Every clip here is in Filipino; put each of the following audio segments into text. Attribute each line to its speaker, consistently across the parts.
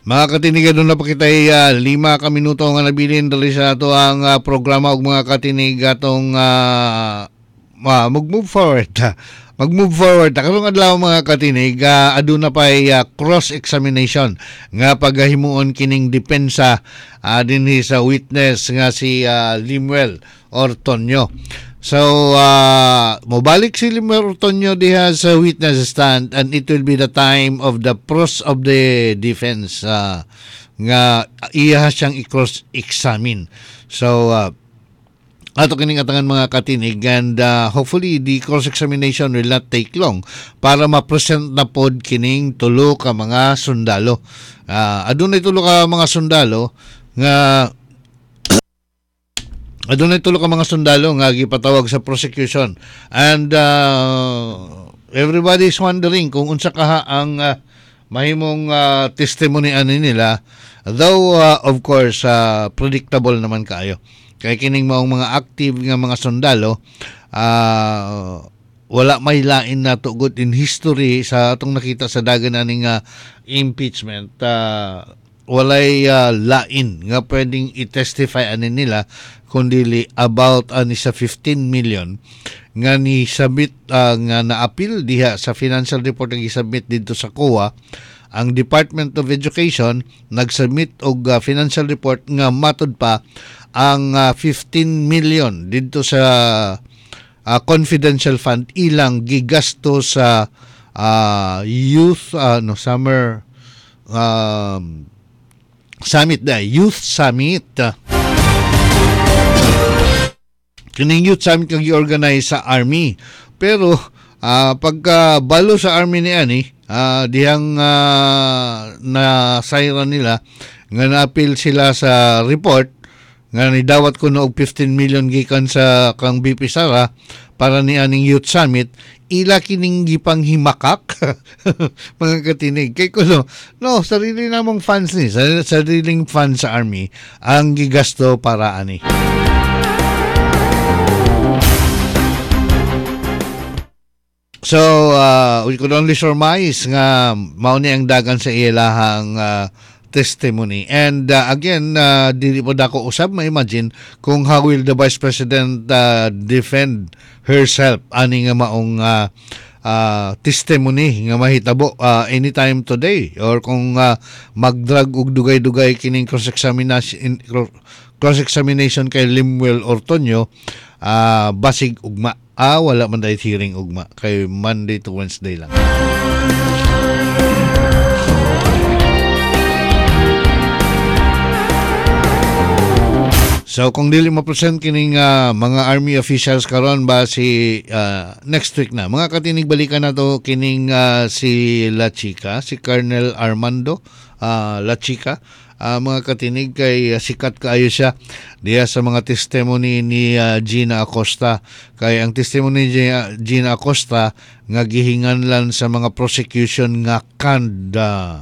Speaker 1: Mga katinigan, doon na pa kita 5 ka minuto nga nabilin dali sa ato ang programa ug mga katinig atong mag-move forward. Mag-move forward. Karong adlaw mga katinig, aduna pa cross-examination nga paghimuon kining depensa dinhi sa witness nga si Limuel Ortonio. So, mobalik si Limuel Ortonio diha sa witness stand and it will be the time of the pros of the defense nga iya siyang i-cross-examine. So, ato kining atangan mga katinig and hopefully the cross-examination will not take long para ma-present na pod kining tulo ka mga sundalo. Adunay tulo ka mga sundalo nga gipatawag sa prosecution and everybody is wondering kung unsa kaha ang mahimong testimony ani nila, though of course predictable naman kaayo. Kaya kining maong mga active nga mga sundalo, wala may lain na tugot in history sa atong nakita sa dagan aning impeachment. Walay lain nga pwedeng i-testify ani nila kundi about ani sa 15 million nga ni submit nga na-appeal diha sa financial report nga i-submit dito sa COA. Ang Department of Education nag-submit og financial report nga matud pa ang 15 million dito sa confidential fund ilang gigasto sa youth summer summit youth summit. Kining youth summit nga gi-organize sa Army. Pero pagka balo sa Army ni ani dihang na-sayra nila nga na-appeal sila sa report nga nidawat ko og 15 million gikan sa kang BP Sara para ni aning youth summit, ila kining gipang himakak mga katinig kay kuno sarili namong funds ni sariling funds sa Army ang gigasto para ani. So, we could only surmise nga mao ni ang dagan sa ilahang testimony. And again, dili po dako usab ma-imagine kung how will the Vice President defend herself ani nga maong testimony nga mahitabo anytime today or kung magdrag og dugay-dugay kining cross-examination kay Limuel Ortonio, basig ugma. Wala man dahil hearing ugma kay Monday to Wednesday lang. So kung dili ma-present kining mga army officials karon ba si next week na. Mga katinig, balikan na to kining si La Chica, si Colonel Armando La Chica. Mga katinig, kay sikat kaayo siya diya sa mga testimony ni Gina Acosta. Kay ang testimony ni Gina Acosta nga gihinganlan sa mga prosecution nga canned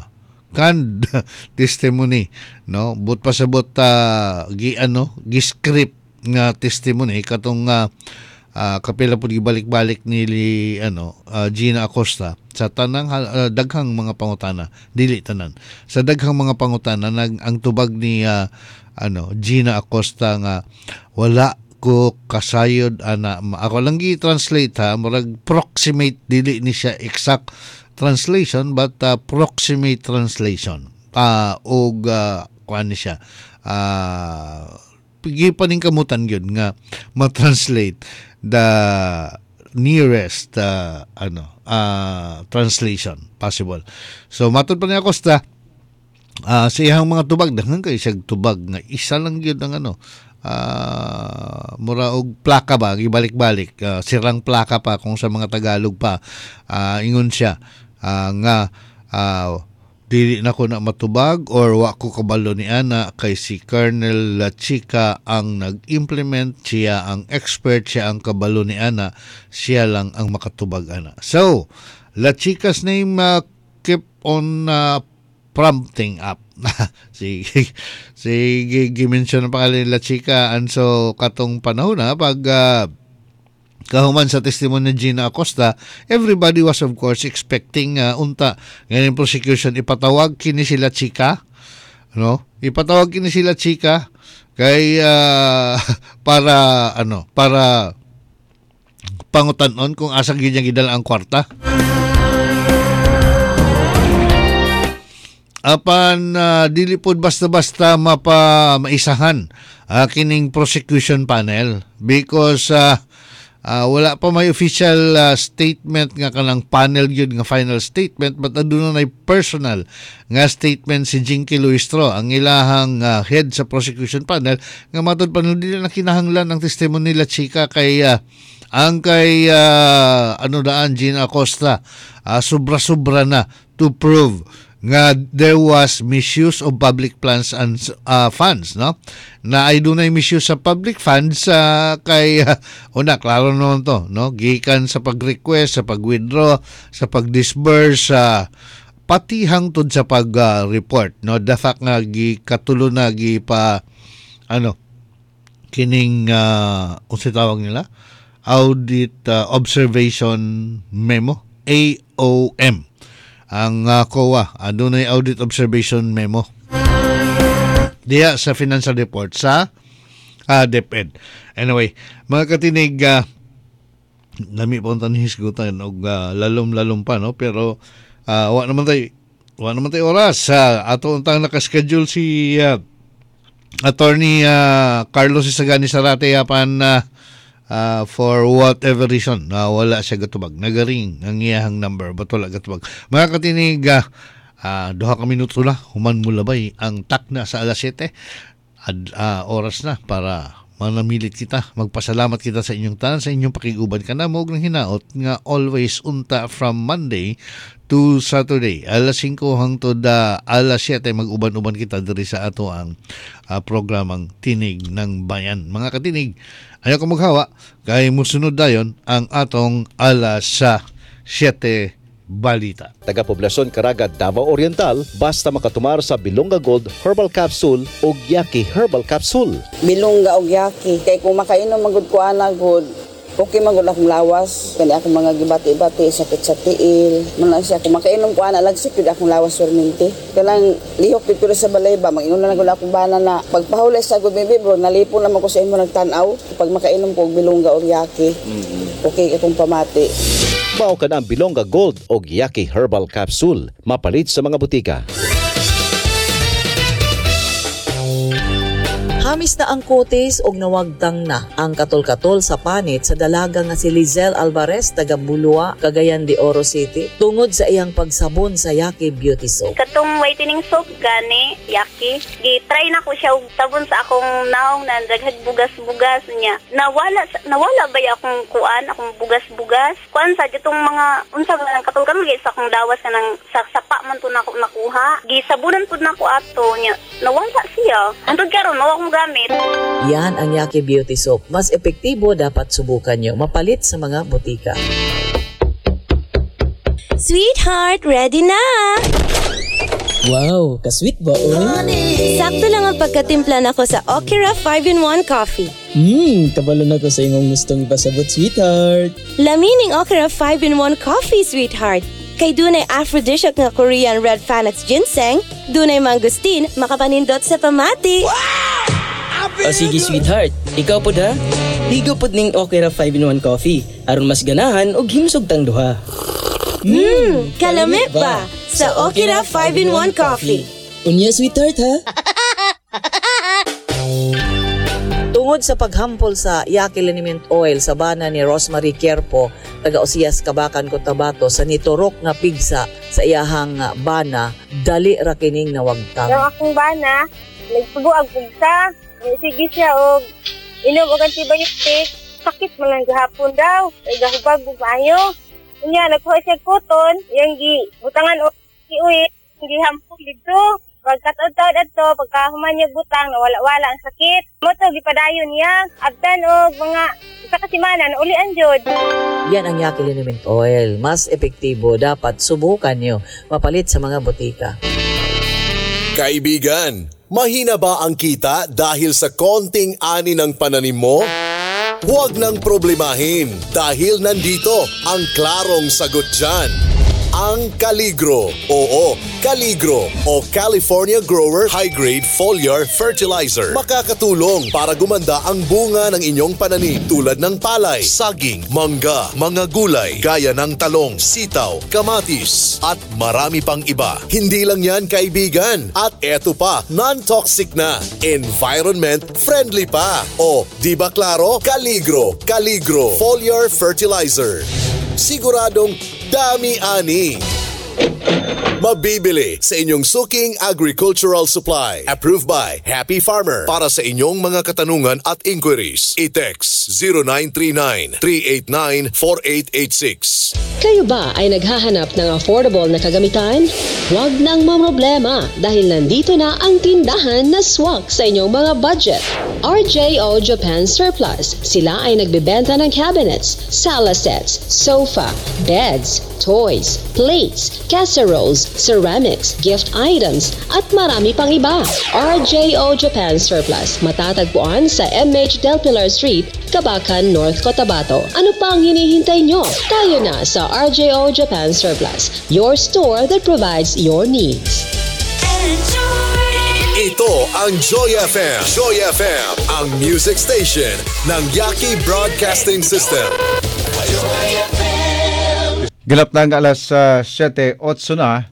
Speaker 1: testimony, no, but pasabot gi-script nga testimony katong kapila pud gibalik-balik ni Gina Acosta sa tanang daghang mga pangutana, dili tanan sa daghang mga pangutana ang tubag ni Gina Acosta nga wala ko kasayod ako lang gi-translate murag proximate, dili ni siya exact translation but approximate translation og kuan ni siya gipaning kamutan gyud nga ma-translate the nearest translation possible. So matud pa ni Acosta sa iyang mga tubag, daghan kay siyang tubag nga isa lang gyud ang mura og plaka ba gibalik-balik, sirang plaka pa kung sa mga Tagalog pa ingon siya nga dili na ko na matubag or wa ko kabalo ni ana kay si Colonel La Chica ang nag-implement, siya ang expert, siya ang kabalo ni ana, siya lang ang makatubag ana. So La Chica's name keep on prompting up. si gi-mention pa kali La Chica, and so katong panahon pag kahuman sa testimony ni Gina Acosta, everybody was of course expecting unta ngayon prosecution ipatawag kini sila Chica no? Ipatawag kini sila chika kay para pangutanon kung asa gyud niya gidala ang kwarta. Apan dili pod basta-basta maisahan kining prosecution panel because wala pa may official statement nga kanang panel gyud nga final statement, but aduna nay personal nga statement si Jinky Luistro, ang ilahang head sa prosecution panel, nga matud pa dili na kinahanglan ang testimony nila chika kay ang kay Gina Acosta sobra-sobra na to prove nga there was misuse of public plans and funds, no? Na ay dunay misuse sa public funds kay una klaro naman to, no? Gikan sa pag-request, sa pag-withdraw, sa pag-disburse, pati hangtod sa pag-report, no? The fact nga gikatulo na gipa kining kung sa tawag nila audit observation memo, AOM. Ang COA, adunay audit observation memo diya sa financial report sa DepEd. Anyway, mga katinig, nami po ang hisgutan og lalom-lalom pa, no? Pero wa naman tay oras. Ato untang nakaschedule si Attorney Carlos Isagani Sarate apan for whatever reason wala siya gatubag, nagaring ang iyahang number but wala gatubag. Mga katinig, duha ka minuto na human mulabay ang takna sa alas 7 oras na para manamilit kita, magpasalamat kita sa inyong tanan, sa inyong pakiguban ka na mo ng hinaot nga always unta from Monday to Saturday alas 5 hangtod alas 7 mag-uban-uban kita diri sa ato ang programang Tinig ng Bayan. Mga katinig, ayaw ko maghawa kay musunod dayon ang atong alas 7 balita.
Speaker 2: Taga-Poblasyon Caraga, Davao Oriental, basta makatumar sa Bilonga Gold Herbal Capsule o Yaki Herbal Capsule.
Speaker 3: Bilonga o Yaki, kay kung makainom magud ko ana good, okay magud akong lawas, kani akong mga gibati-bati, sakit sa tiil, man siya kung makainom ko ana lagsik jud akong lawas perminti. Kanang lihok dito sa balay ba, mag-inom na gud akong bana na pagpahulay sa good baby bro, nalipon naman ko sa imo nagtan-aw pag makainom ko og Bilonga o Yaki. Okay akong pamati.
Speaker 2: Mao ka na ang Bilonga Gold o Yaki Herbal Capsule, mapalit sa mga butika.
Speaker 4: Hamis na ang kutis og nawagtang na ang katol-katol sa panit sa dalaga nga si Lizelle Alvarez taga Bulua, Cagayan de Oro City tungod sa iyang pagsabon sa Yaki Beauty Soap.
Speaker 5: Katong whitening soap gani Yaki, gi-try na ko siya og sabon sa akong naong na daghag bugas-bugas niya. Nawala ba akong akong bugas-bugas? Kuan sa ditong mga unsa ba nang katol-katol sa akong lawas kanang sa sapa man to nako nakuha. Gisabunan pud nako ato niya. Nawala siya. Hantod karon mao akong gamit.
Speaker 4: Yan ang Yaki Beauty Soap. Mas epektibo, dapat subukan nyo. Mapalit sa mga butika.
Speaker 6: Sweetheart, ready na!
Speaker 7: Wow, ka-sweet ba,
Speaker 6: Sakto lang ang pagkatimpla nako sa Okra 5-in-1 Coffee.
Speaker 7: Kabalo na ko sa imong gustong ipasabot, sweetheart.
Speaker 6: Lamining Okra 5-in-1 Coffee, sweetheart. Kay dunay aphrodisiac nga Korean red Phoenix ginseng, dunay mangustin, makapanindot sa pamati.
Speaker 7: O sige, sweetheart. Ikaw po da? Ligo po ning Okra 5-in-1 Coffee. Aron mas ganahan o himsog tang duha.
Speaker 6: Kalamit ba? Sa Okra 5-in-1 Coffee.
Speaker 7: Unya, sweetheart, ha?
Speaker 4: Tungod sa paghampol sa Yaki Liniment Oil sa bana ni Rosemary Querpo, taga Osias, Kabakan, Cotabato, sa niturok nga pigsa sa iyahang bana, dali ra kining nawagtang.
Speaker 5: Yung akong bana, nagsubo ang pugsa. Sige siya og inom og antibiotic. Sakit man lang gihapon daw. Kay gahubag og maayo. Unya nagkuha siya koton, yang butangan og iuwi, gihampol dito. Pagkataod-taod ato, pagkahuman niya butang, nawala-wala ang sakit. Moto gipadayon niya. Abtan og mga isa ka semana na ulian jud.
Speaker 4: Yan ang Yaki Liniment Oil. Mas epektibo, dapat subukan nyo. Mapalit sa mga butika.
Speaker 8: Kaibigan, mahina ba ang kita dahil sa konting ani ng pananim mo? Huwag nang problemahin dahil nandito ang klarong sagot dyan. ang Caligro. Oo, Caligro o California Grower High Grade Foliar Fertilizer. Makakatulong para gumanda ang bunga ng inyong pananim tulad ng palay, saging, mangga, mga gulay gaya ng talong, sitaw, kamatis at marami pang iba. Hindi lang yan, kaibigan. At eto pa, non-toxic na, environment friendly pa. O, di ba klaro? Caligro Foliar Fertilizer. Siguradong dami-ani. Mabibili sa inyong suking agricultural supply. Approved by Happy Farmer. Para sa inyong mga katanungan at inquiries, i-text 0939-389-4886.
Speaker 9: Kayo ba ay naghahanap ng affordable na kagamitan? Huwag nang mamroblema dahil nandito na ang tindahan na swak sa inyong mga budget. RJO Japan Surplus. Sila ay nagbebenta ng cabinets, sala sets, sofa, beds, toys, plates, casseroles, ceramics, gift items, at marami pang iba. RJO Japan Surplus. Matatagpuan sa MH Del Pilar Street, Kabakan, North Cotabato. Ano pa ang hinihintay nyo? Tayo na sa RJO Japan Surplus, your store that provides your needs.
Speaker 8: Ito ang Joy FM. Joy FM, ang music station ng Yaki Broadcasting System.
Speaker 1: Galap na ang alas 7:08 na.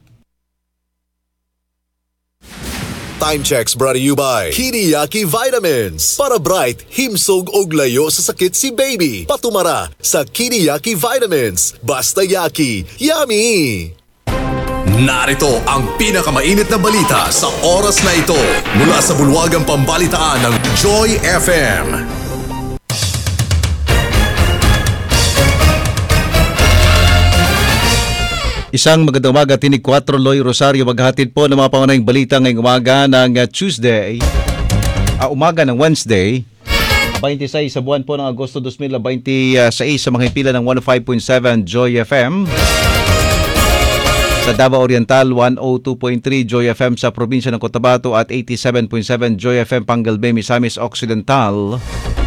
Speaker 8: Time checks brought to you by Kiriyaki Vitamins. Para bright, himsog og layo sa sakit si baby. Patumara sa Kiriyaki Vitamins. Basta Yaki, yummy! Narito ang pinakamainit na balita sa oras na ito mula sa bulwagang pambalitaan ng Joy FM.
Speaker 1: Isang magandang umaga, tinig 4 Loy Rosario, maghatid po ng mga pangunahing balita ngayong umaga ng umaga ng Wednesday, 26 sa buwan po ng Agosto 2026 sa mga hipila ng 105.7 Joy FM. Sa Davao Oriental, 102.3 Joy FM sa probinsya ng Cotabato at 87.7 Joy FM Pangalbe, Misamis Occidental.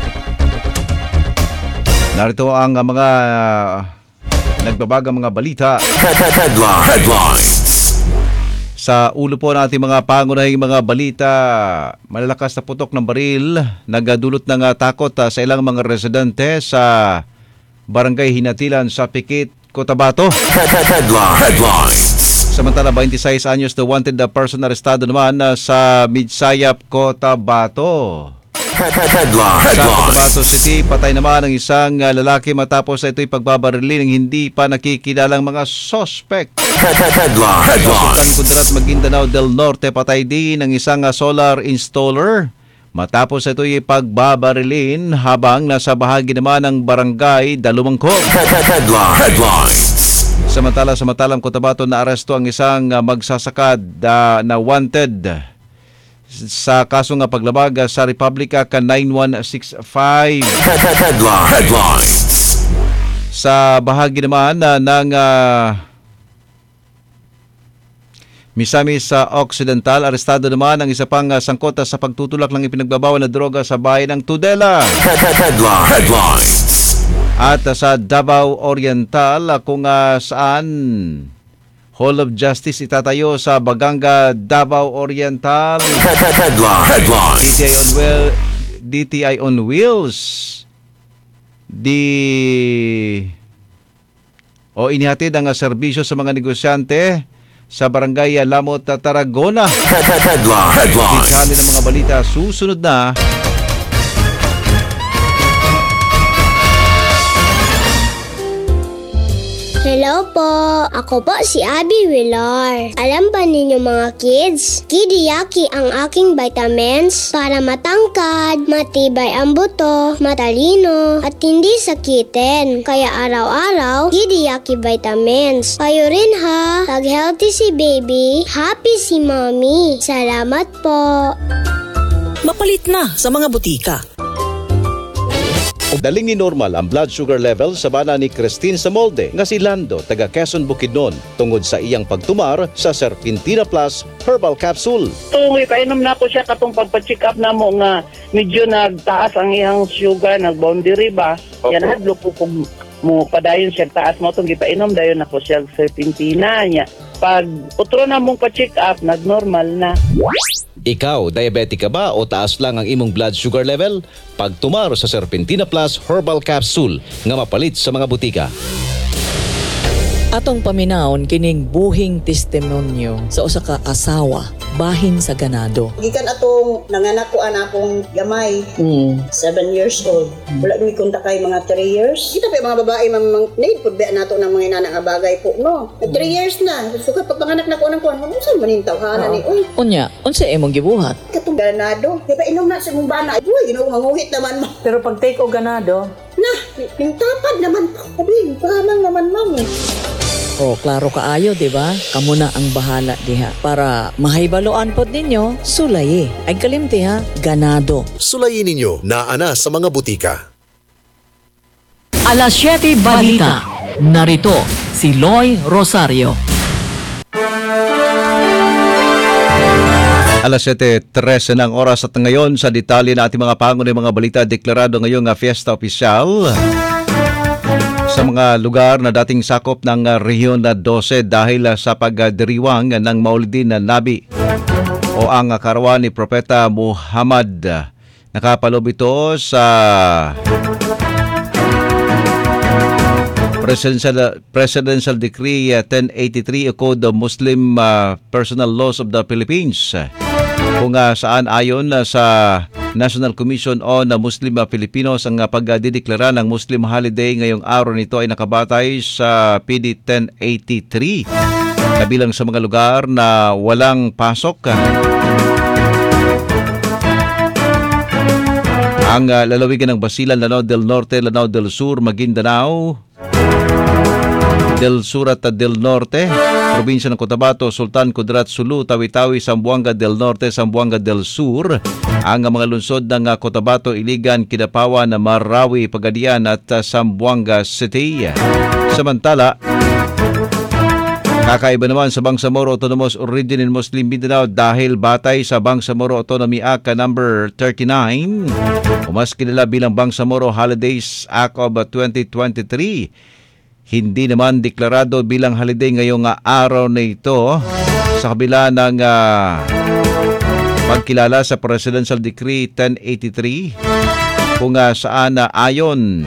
Speaker 1: Narito ang mga nagbabagang mga balita. Headlines. Sa ulo po natin mga pangunahing mga balita, malalakas na putok ng baril nagdulot ng takot sa ilang mga residente sa Barangay Hinatilan sa Pikit, Cotabato. Headlines. Samantala, 26 anyos na wanted person arestado naman sa Midsayap, Cotabato. Sa Cotabato City, patay naman ang isang lalaki matapos ito'y pagbabarili ng hindi pa nakikilalang mga suspect. Sa Sultan Kudarat, Maguindanao del Norte, patay din ang isang solar installer matapos ito'y pagbabarilin habang nasa bahagi naman ng barangay Dalumangkog. Samantalang Cotabato, naaresto ang isang magsasaka na wanted sa kasong paglabag sa Republica ka 9165. Headlines. Sa bahagi naman ng Misamis sa Occidental, arestado naman ang isa pang sangkot sa pagtutulak ng ipinagbabawal na droga sa bayan ng Tudela. Headlines. At sa Davao Oriental, kung saan Hall of Justice itatayo sa Baganga, Davao Oriental. Headlines. DTI on Wheels. Inihatid ang serbisyo sa mga negosyante sa Barangay Lamot, Tarragona. Headlines. Itali ng mga balita, susunod na.
Speaker 10: Hello po! Ako po si Abby Villar. Alam ba ninyo mga kids? Kiriyaki ang aking vitamins para matangkad, matibay ang buto, matalino, at hindi sakitin. Kaya araw-araw, Kiriyaki vitamins. Kayo rin ha! Pag healthy si baby, happy si mommy. Salamat po!
Speaker 4: Mapalit na sa mga butika.
Speaker 2: Daling ni normal ang blood sugar level sa bana ni Christine sa molde nga si Lando taga Quezon Bukidnon tungod sa iyang pagtumar sa Serpentina Plus Herbal Capsule.
Speaker 11: Tungoy painom na ko siya katong pagpa-check up na mo nga medyo nagtaas ang iyang sugar, nag-boundary ba? Yan hadlo ko kung mo padayon siya taas mo itong gipainom dayon ako siya serpentina niya. Pag utro na mong pa-check up, nag-normal na.
Speaker 2: Ikaw, diabetic ka ba o taas lang ang imong blood sugar level? Pagtumar sa Serpentina Plus Herbal Capsule nga mapalit sa mga butika.
Speaker 4: Atong paminawon kining buhing testimonyo sa usa ka asawa bahin sa ganado.
Speaker 3: Gikan atong nanganak ko akong gamay, 7 years old. Wala mi kunta kay mga 3 years. Kita pa mga babae need pud ba nato ng mga inana nga bagay po, no? 3 years na. So kapag panganak na ko anang kuan, unsa man ning tawhana ni oy.
Speaker 4: Unya, unsa imong gibuhat?
Speaker 3: Katong ganado. Di ba inom na sa mong bana. Uy, Ginoo manguhit naman mo.
Speaker 4: Pero pag take og ganado,
Speaker 3: Na, pintapad naman po. Sabi, pahamang naman mami.
Speaker 4: oh, klaro kaayo, di ba? Kamo na ang bahala diha. Para mahibaloan pod ninyo, sulay ay kalimti ha, ganado.
Speaker 8: Sulayin ninyo na ana sa mga butika.
Speaker 12: Alas 7 Balita. Narito si Loy Rosario.
Speaker 2: Alas 7:13 ng oras at ngayon sa detalye na ating mga pangunahing mga balita. Deklarado ngayong fiesta opisyal sa mga lugar na dating sakop ng Rehiyon 12 dahil sa pagdiriwang ng Maulidin na Nabi o ang karawan ni Propeta Muhammad. Nakapalob ito sa Presidential Decree 1083 o Code of Muslim Personal Laws of the Philippines, kung saan ayon sa National Commission on Muslim Filipinos ang pagdideklara ng Muslim holiday ngayong araw nito ay nakabatay sa PD 1083. Kabilang sa mga lugar na walang pasok ang lalawigan ng Basilan, Lanao del Norte, Lanao del Sur, Maguindanao del Sur at del Norte, probinsya ng Cotabato, Sultan Kudarat, Sulu, Tawi-Tawi, Zamboanga del Norte, Zamboanga del Sur, ang mga lungsod ng Cotabato, Iligan, Kidapawan, Marawi, Pagadian at Zamboanga City. Samantala, kakaiba naman sa Bangsamoro Autonomous Origin in Muslim Mindanao dahil batay sa Bangsamoro Autonomy Act number 39, o mas kilala bilang Bangsamoro Holidays Act of 2023, hindi naman deklarado bilang holiday ngayong araw na ito sa kabila ng pagkilala sa Presidential Decree 1083 kung saan ayon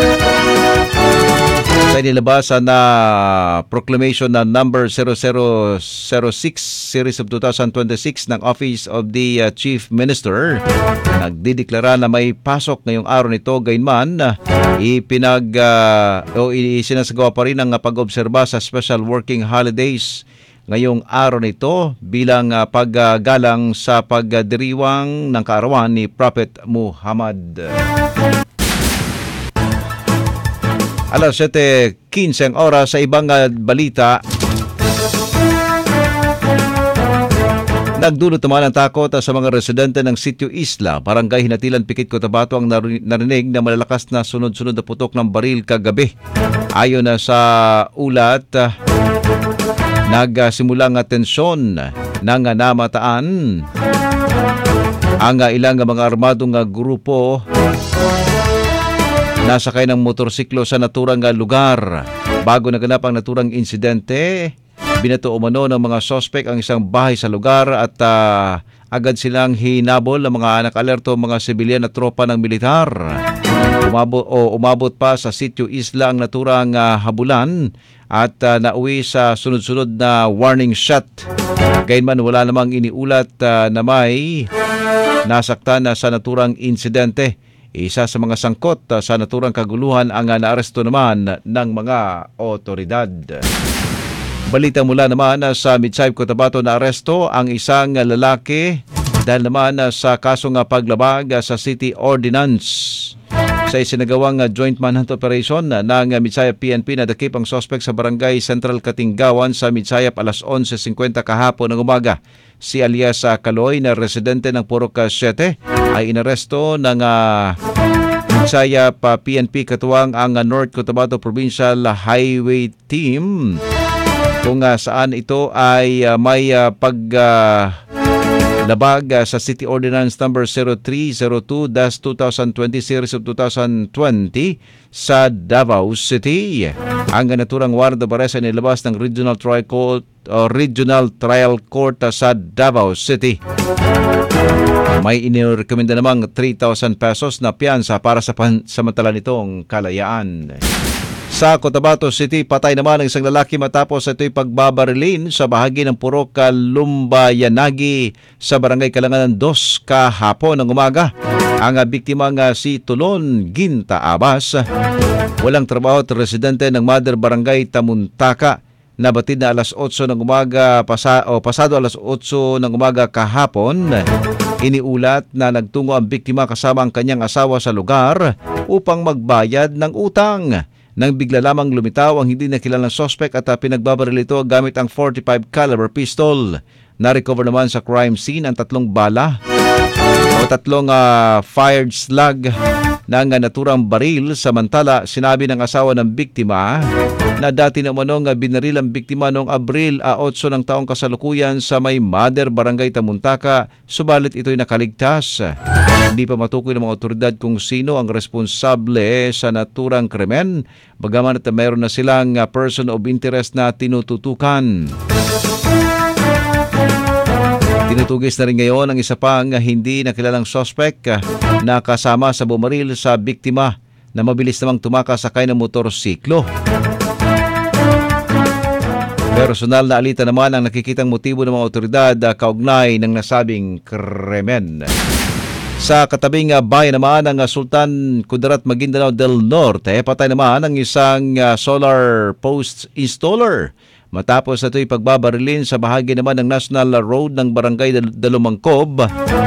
Speaker 2: sa inilabasan na proclamation na number 0006 series of 2026 ng Office of the Chief Minister, nagdideklara na may pasok ngayong araw nito. Gayunman, isinasagawa pa rin ang pag-obserba sa special working holidays ngayong araw nito bilang paggalang sa pagdiriwang ng kaarawan ni Prophet Muhammad. Alas 7:15 oras sa ibang balita. Nagdulot naman ang takot sa mga residente ng Sitio Isla, Barangay Hinatilan, Pikit, Cotabato ang narinig na malalakas na sunod-sunod na putok ng baril kagabi. Ayon sa ulat, nagsimulang tensyon ng namataan ang ilang mga armadong grupo nasakay ng motorsiklo sa naturang lugar. Bago naganap ang naturang insidente, binato umano ng mga sospek ang isang bahay sa lugar at agad silang hinabol ng mga nakalerto mga sibilyan at tropa ng militar. Umabot pa sa Sitio Isla ang naturang habulan at nauwi sa sunod-sunod na warning shot. Gayunman, wala namang iniulat na may nasaktan sa naturang insidente. Isa sa mga sangkot sa naturang kaguluhan ang naaresto naman ng mga otoridad. Balita mula naman sa Midsayap, Cotabato, na aresto ang isang lalaki dahil naman sa kasong paglabag sa City Ordinance. Sa isinagawang joint manhunt operation ng Midsayap PNP, nadakip ang suspect sa Barangay Central Katinggawan sa Midsayap alas 11:50 kahapon ng umaga. Si alias Kaloy na residente ng Purok 7 ay inaresto ng Midsayap PNP katuwang ang North Cotabato Provincial Highway Team, kung saan ito ay may labag sa City Ordinance number 0302-2020 series of 2020 sa Davao City. Ang naturang warrant of arrest ay nilabas ng Regional Trial Court sa Davao City. May inirekomenda namang 3,000 pesos na piyansa para sa pansamantala nitong kalayaan. Sa Cotabato City, patay naman ang isang lalaki matapos ito'y pagbabarilin sa bahagi ng Purok Lumbayanagi sa Barangay Kalanganan 2 kahapon ng umaga. Ang biktima nga si Tulon Ginta Abas, walang trabaho at residente ng Mother Barangay Tamuntaka. Nabatid na alas 8 ng umaga, pasado alas 8 ng umaga kahapon. Iniulat na nagtungo ang biktima kasama ang kanyang asawa sa lugar upang magbayad ng utang. Nang bigla lamang lumitaw ang hindi nakilalang sospek at pinagbabaril ito gamit ang .45 caliber pistol. Na-recover naman sa crime scene ang 3 bala o 3 fired slug ng naturang baril. Samantala, sinabi ng asawa ng biktima na dati na umanong binaril ang biktima noong Abril 8 ng taong kasalukuyan sa may Mother Barangay Tamuntaka, subalit ito'y nakaligtas. Hindi pa matukoy ng mga otoridad kung sino ang responsable sa naturang krimen, bagaman at mayroon na silang person of interest na tinututukan. Tinutugis na rin ngayon ang isa pang hindi nakilalang suspect na kasama sa bumaril sa biktima na mabilis namang tumakas sakay ng motorsiklo. Personal na alita naman ang nakikitang motibo ng mga otoridad kaugnay ng nasabing krimen. Sa katabing bayan naman ng Sultan Kudarat, Maguindanao del Norte, patay naman ang isang solar post installer. Matapos ito'y pagbabarilin sa bahagi naman ng National Road ng Barangay Dalumangkob.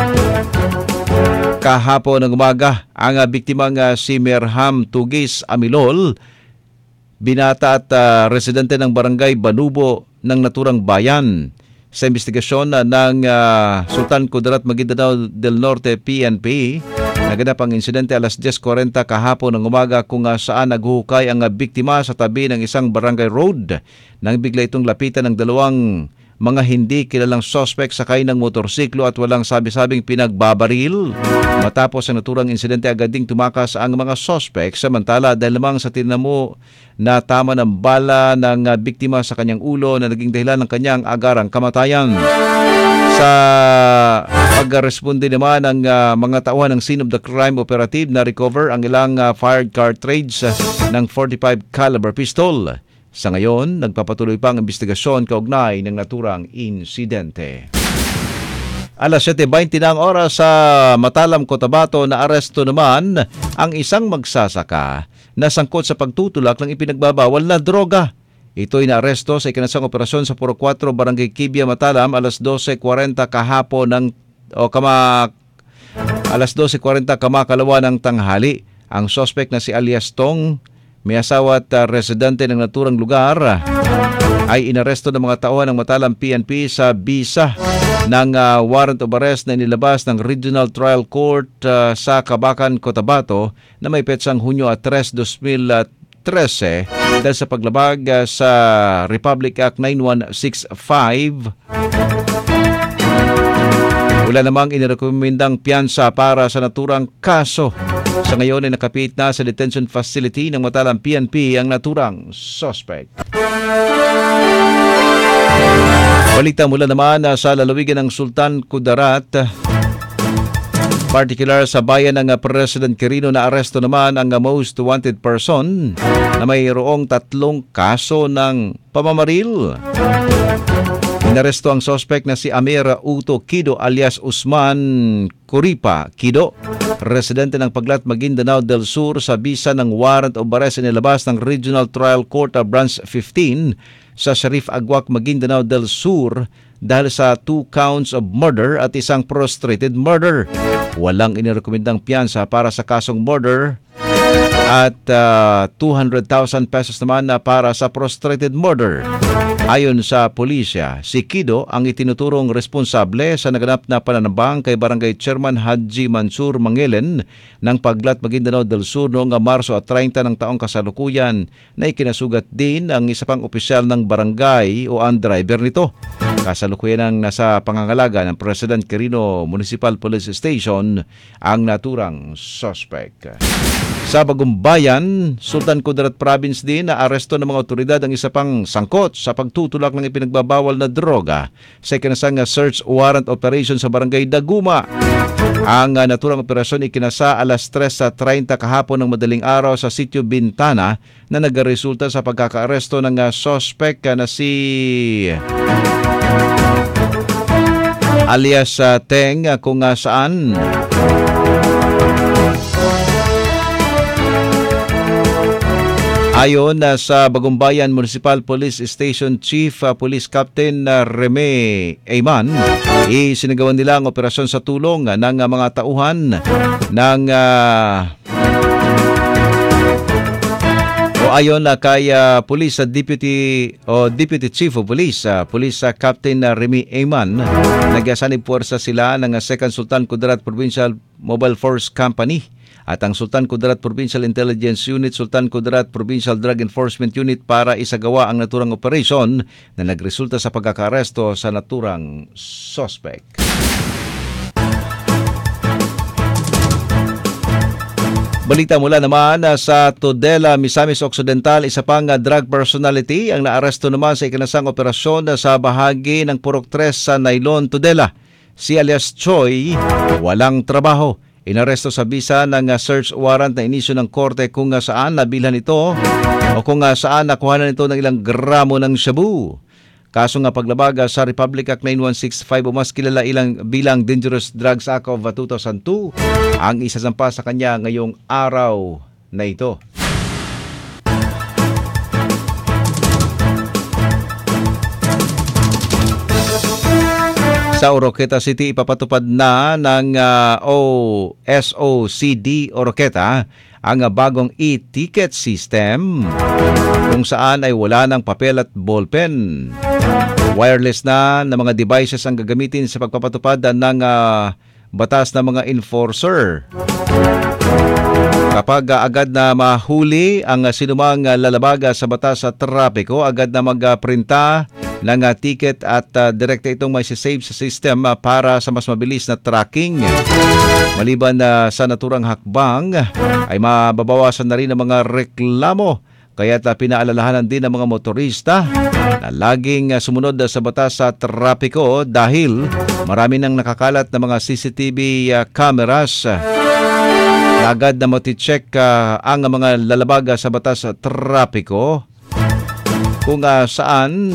Speaker 2: Kahapon ng umaga, ang biktimang si Merham Tugis Amilol, binata at residente ng Barangay Banubo ng naturang bayan. Sa investigasyon ng Sultan Kudarat, Maguindanao del Norte PNP, naganap ang insidente alas 10:40 kahapon ng umaga kung saan naghuhukay ang biktima sa tabi ng isang barangay road nang bigla itong lapitan ng dalawang mga hindi kilalang suspect sakay ng motorsiklo at walang sabi-sabing pinagbabaril. Matapos ang naturang insidente, agad ding tumakas ang mga suspect, samantala dahil lamang sa tinamo na tama ng bala ng biktima sa kanyang ulo na naging dahilan ng kanyang agarang kamatayan. Sa pagresponde naman ng mga tauhan ng scene of the crime operative, na recover ang ilang fired cartridge ng .45 caliber pistol. Sa ngayon, nagpapatuloy pa ang investigasyon kaugnay ng naturang insidente. Alas 7:20 na ang oras sa Matalam, Cotabato. Na aresto naman ang isang magsasaka na sangkot sa pagtutulak ng ipinagbabawal na droga. Ito'y naaresto sa ikinasang operasyon sa Puro 4, Barangay Kibia, Matalam, alas 12:40 kahapon alas 12:40 kamakalawa ng tanghali. Ang suspect na si alias Tong, may asawa at residente ng naturang lugar, ay inaresto ng mga tauhan ng Matalam PNP sa bisa ng warrant of arrest na inilabas ng Regional Trial Court sa Kabakan, Cotabato na may petsang Hunyo 3, 2013 dahil sa paglabag sa Republic Act 9165. Wala namang inirekomendang piyansa para sa naturang kaso. Sa ngayon ay nakapit na sa detention facility ng Matalam PNP ang naturang suspect. Balita mula naman sa lalawigan ng Sultan Kudarat, particular sa bayan ng President Quirino, na aresto naman ang most wanted person na mayroong 3 kaso ng pamamaril. Inaresto ang suspect na si Amir Uto Kido alias Usman Kuripa Kido, residente ng Paglat, Maguindanao del Sur, sa bisa ng warrant of arrest inilabas ng Regional Trial Court Branch 15 sa Sharif Agwak, Maguindanao del Sur dahil sa 2 counts of murder at isang prostrated murder. Walang inirekomendang piyansa para sa kasong murder at 200,000 pesos naman para sa prostrated murder. Ayon sa pulisya, si Kido ang itinuturong responsable sa naganap na pananambang kay Barangay Chairman Haji Mansur Mangelen ng Paglat, Maguindanao del Sur noong Marso 30 ng taong kasalukuyan, na ikinasugat din ang isa pang opisyal ng barangay o ang driver nito. Kasalukuyan ang nasa pangangalaga ng President Quirino Municipal Police Station ang naturang suspect. Sa Bagumbayan, Sultan Kudarat Province din na aresto ng mga otoridad ang isa pang sangkot sa pagtutulak ng ipinagbabawal na droga sa ikinasang search warrant operation sa Barangay Daguma. Ang naturang operasyon ikinasa alas 3:30 kahapon ng madaling araw sa Sitio Bintana na nagresulta sa pagkakaaresto ng suspect na si alias Teng kung saan ayon sa Bagumbayan Municipal Police Station Chief Police Captain Reme Ayman, isinagawan nila ang operasyon sa tulong ng mga tauhan ng ayon kay Police Deputy Chief of Police, Police Captain Remy Ayman, nagsanib puwersa sila ng 2nd Sultan Kudarat Provincial Mobile Force Company at ang Sultan Kudarat Provincial Intelligence Unit, Sultan Kudarat Provincial Drug Enforcement Unit para isagawa ang naturang operasyon na nagresulta sa pagkakaresto sa naturang suspect. Balita mula naman sa Tudela, Misamis Occidental, isa pang drug personality ang naaresto naman sa ikinasang operasyon sa bahagi ng Purok 3 sa Nailon, Tudela. Si alias Choi, walang trabaho. Inaresto sa bisa ng search warrant na inisyo ng korte kung saan nabilhan ito o kung saan nakuhanan ito ng ilang gramo ng shabu. Kaso nga paglabag sa Republic Act 9165 o mas kilala bilang Dangerous Drugs Act of 2002 ang isasampa sa kanya ngayong araw na ito. Sa Oroqueta City, ipapatupad na ng SOCD Oroqueta ang bagong e-ticket system kung saan ay wala ng papel at ballpen. Wireless na mga devices ang gagamitin sa pagpapatupad ng batas ng mga enforcer. Kapag agad na mahuli ang sinumang lalabag sa batas sa trapiko, agad na magprinta ng ticket at direkta itong may save sa system para sa mas mabilis na tracking. Maliban sa naturang hakbang, ay mababawasan na rin ang mga reklamo. Kaya't pinaalalahanan din ng mga motorista na laging sumunod sa batas sa trapiko dahil marami nang nakakalat na mga CCTV cameras. Agad na mati-check ang mga lalabag sa batas sa trapiko kung saan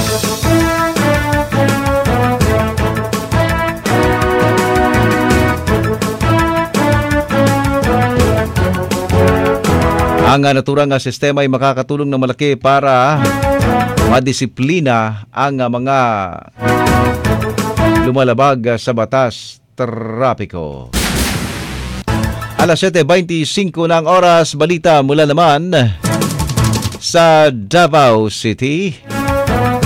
Speaker 2: ang naturang sistema ay makakatulong na malaki para madisiplina ang mga lumalabag sa batas trapiko. Alas 7:25 na ang oras, balita mula naman sa Davao City.